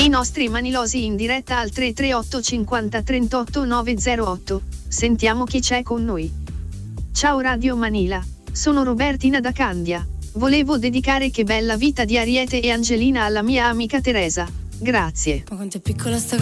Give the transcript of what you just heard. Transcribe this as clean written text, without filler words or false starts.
I nostri manilosi in diretta al 338 50 38 908. Sentiamo chi c'è con noi. Ciao Radio Manila, sono Robertina da Candia. Volevo dedicare Che bella vita di Ariete e Angelina alla mia amica Teresa. Grazie. Ma quanto è piccola sta